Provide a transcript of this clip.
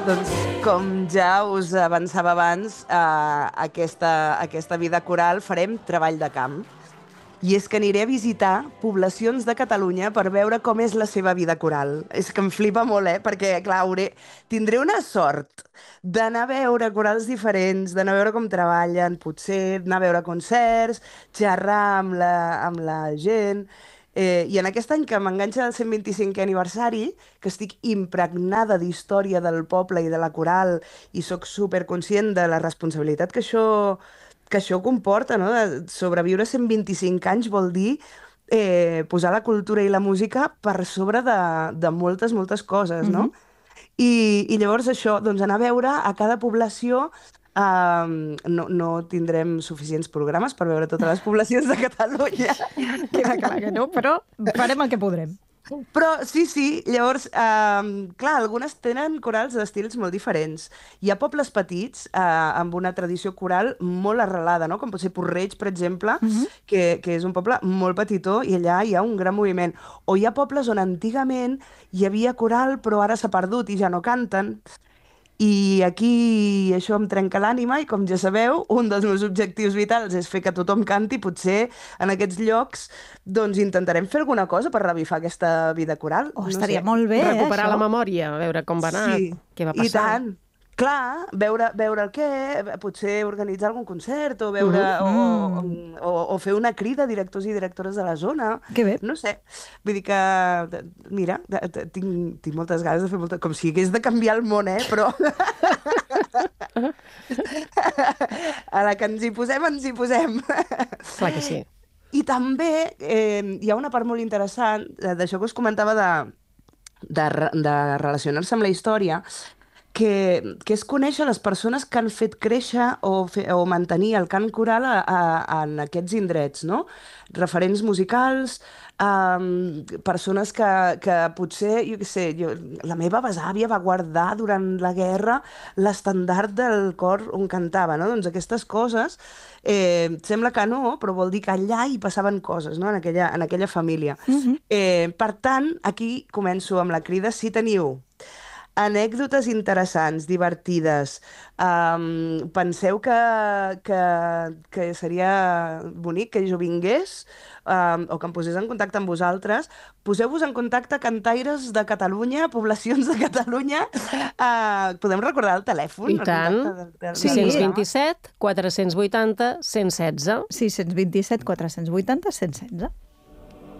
Doncs, com ja us avançava abans, aquesta vida coral farem treball de camp. I és que aniré a visitar poblacions de Catalunya per veure com és la seva vida coral. És que em flipa molt, Perquè, clar, tindré una sort d'anar a veure corals diferents, d'anar a veure com treballen, potser anar a veure concerts, xerrar amb la gent. I en aquest any que m'enganxa el 125è aniversari, que estic impregnada d'història del poble i de la coral i sóc superconscient de la responsabilitat que això comporta, no? De sobreviure 125 anys vol dir posar la cultura i la música per sobre de moltes, moltes coses, no? I llavors això, doncs anar a veure a cada població. No tindrem suficients programes per veure totes les poblacions de Catalunya. Queda clar que no, però farem el que podrem. Però sí, llavors, clar, algunes tenen corals d'estils molt diferents. Hi ha pobles petits amb una tradició coral molt arrelada, no? Com pot ser Porreig, per exemple, que és un poble molt petitó i allà hi ha un gran moviment. O hi ha pobles on antigament hi havia coral però ara s'ha perdut i ja no canten. I aquí això em trenca l'ànima i, com ja sabeu, un dels meus objectius vitals és fer que tothom canti. Potser en aquests llocs doncs intentarem fer alguna cosa per revifar aquesta vida coral. Estaria molt bé, recuperar això. la memòria, veure com va anar, què va passar. I tant. Clar, veure el què, potser organitzar algun concert o veure o fer una crida a directors i directores de la zona. Que bé. No sé. Vull dir que, mira, tinc moltes ganes de fer com si hagués de canviar el món, però a la que ens hi posem, ens hi posem. Clar que sí. I també hi ha una part molt interessant d'això que us comentava de relacionar-se amb la història, que és conèixer les persones que han fet créixer o mantenir el cant coral en aquests indrets, no? Referents musicals, persones que potser, jo què sé, la meva besàvia va guardar durant la guerra l'estandard del cor on cantava, no? Doncs aquestes coses, sembla que no, però vol dir que allà hi passaven coses, no? En aquella família. Per tant, aquí començo amb la crida. Si teniu anècdotes interessants, divertides, penseu que seria bonic que jo vingués o que em posés en contacte amb vosaltres, poseu-vos en contacte cantaires de Catalunya, poblacions de Catalunya. Podem recordar el telèfon? I tant. 627 480 116. 627 480 116.